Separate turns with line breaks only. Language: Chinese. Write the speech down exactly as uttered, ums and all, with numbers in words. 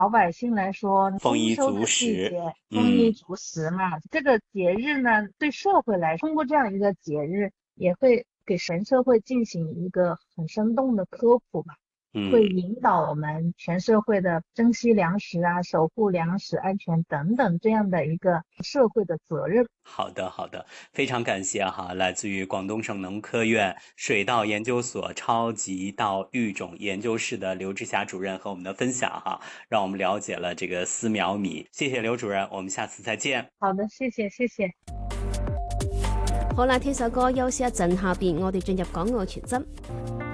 老百姓来说，
丰衣
丰收的季
足食。
节，丰衣
嗯
足食嘛。这个节日呢，对社会来说，通过这样一个节日，也会给全社会进行一个很生动的科普吧。会
嗯。
引导我们全社会的珍惜粮食啊、守护粮食安全等等这样的一个社会的责任。
好的，好的，非常感谢哈，来自于广东省农科院水稻研究所超级稻育种研究室的刘志霞主任和我们的分享哈，让我们了解了这个丝苗米。谢谢刘主任，我们下次再见。
好的，谢谢，谢謝。
好啦，聽首歌休息一陣，下邊我哋進入港澳傳真。